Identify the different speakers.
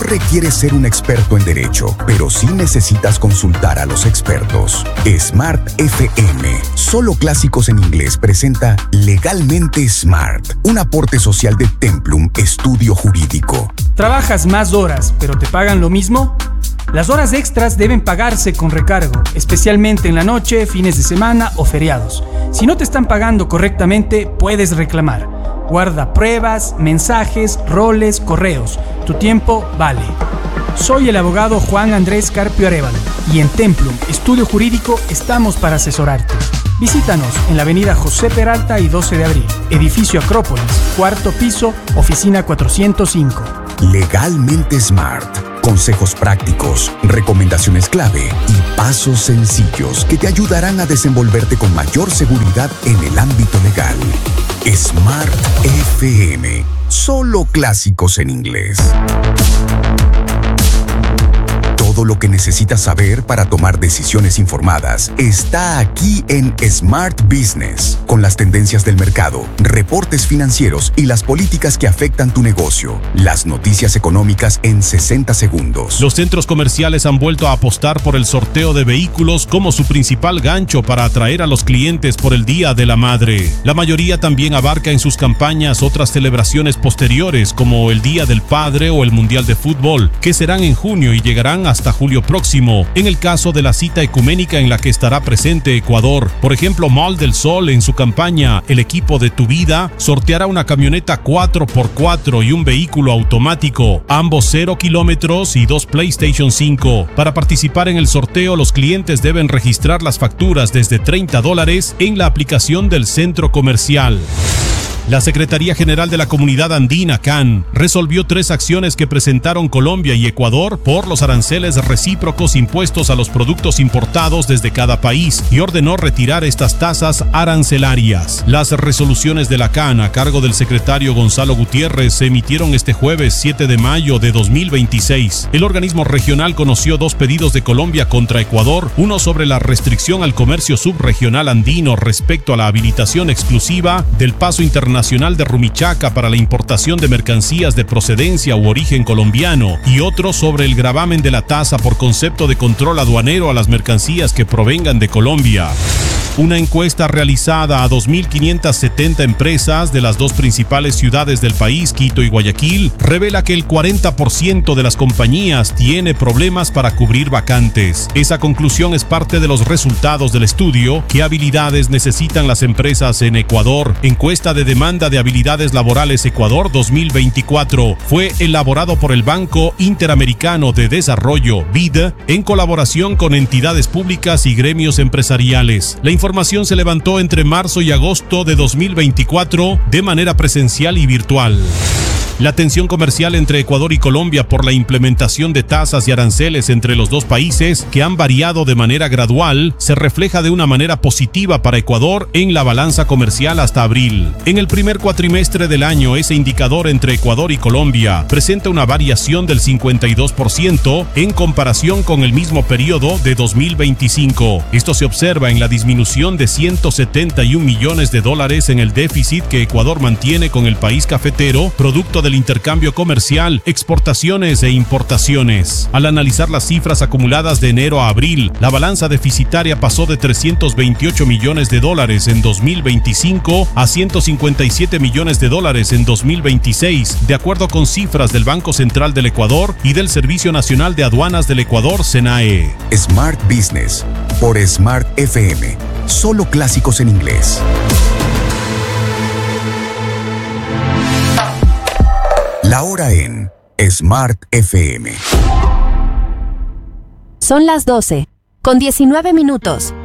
Speaker 1: requieres ser un experto en derecho, pero sí necesitas consultar a los expertos. Smart FM, solo clásicos en inglés, presenta Legalmente Smart, un aporte social de Templum Estudio Jurídico.
Speaker 2: ¿Trabajas más horas, pero te pagan lo mismo? Las horas extras deben pagarse con recargo, especialmente en la noche, fines de semana o feriados. Si no te están pagando correctamente, puedes reclamar. Guarda pruebas, mensajes, roles, correos. Tu tiempo vale. Soy el abogado Juan Andrés Carpio Arévalo y en Templum Estudio Jurídico estamos para asesorarte. Visítanos en la avenida José Peralta y 12 de abril, edificio Acrópolis, cuarto piso, oficina 405.
Speaker 1: Legalmente Smart. Consejos prácticos, recomendaciones clave y pasos sencillos que te ayudarán a desenvolverte con mayor seguridad en el ámbito legal. Smart FM. Solo clásicos en inglés. Todo lo que necesitas saber para tomar decisiones informadas está aquí en Smart Business, con las tendencias del mercado, reportes financieros y las políticas que afectan tu negocio. Las noticias económicas en 60 segundos.
Speaker 3: Los centros comerciales han vuelto a apostar por el sorteo de vehículos como su principal gancho para atraer a los clientes por el Día de la Madre. La mayoría también abarca en sus campañas otras celebraciones posteriores como el Día del Padre o el Mundial de Fútbol, que serán en junio y llegarán hasta julio próximo, en el caso de la cita ecuménica en la que estará presente Ecuador. Por ejemplo, Mall del Sol en su campaña El Equipo de tu Vida sorteará una camioneta 4x4 y un vehículo automático, ambos 0 kilómetros y 2 PlayStation 5. Para participar en el sorteo, los clientes deben registrar las facturas desde $30 en la aplicación del centro comercial. La Secretaría General de la Comunidad Andina, CAN, resolvió 3 acciones que presentaron Colombia y Ecuador por los aranceles recíprocos impuestos a los productos importados desde cada país y ordenó retirar estas tasas arancelarias. Las resoluciones de la CAN, a cargo del secretario Gonzalo Gutiérrez, se emitieron este jueves 7 de mayo de 2026. El organismo regional conoció 2 pedidos de Colombia contra Ecuador, uno sobre la restricción al comercio subregional andino respecto a la habilitación exclusiva del paso internacional de Rumichaca para la importación de mercancías de procedencia u origen colombiano y otro sobre el gravamen de la tasa por concepto de control aduanero a las mercancías que provengan de Colombia. Una encuesta realizada a 2.570 empresas de las 2 principales ciudades del país, Quito y Guayaquil, revela que el 40% de las compañías tiene problemas para cubrir vacantes. Esa conclusión es parte de los resultados del estudio ¿Qué habilidades necesitan las empresas en Ecuador? Encuesta de demanda de habilidades laborales Ecuador 2024. Fue elaborado por el Banco Interamericano de Desarrollo, BID, en colaboración con entidades públicas y gremios empresariales. La información se levantó entre marzo y agosto de 2024 de manera presencial y virtual. La tensión comercial entre Ecuador y Colombia por la implementación de tasas y aranceles entre los 2 países, que han variado de manera gradual, se refleja de una manera positiva para Ecuador en la balanza comercial hasta abril. En el primer cuatrimestre del año, ese indicador entre Ecuador y Colombia presenta una variación del 52% en comparación con el mismo periodo de 2025. Esto se observa en la disminución de $171 millones en el déficit que Ecuador mantiene con el país cafetero, producto del intercambio comercial, exportaciones e importaciones. Al analizar las cifras acumuladas de enero a abril, la balanza deficitaria pasó de $328 millones en 2025 a $157 millones en 2026, de acuerdo con cifras del Banco Central del Ecuador y del Servicio Nacional de Aduanas del Ecuador, SENAE.
Speaker 1: Smart Business por Smart FM. Solo clásicos en inglés. La hora en Smart FM.
Speaker 4: Son las 12:19.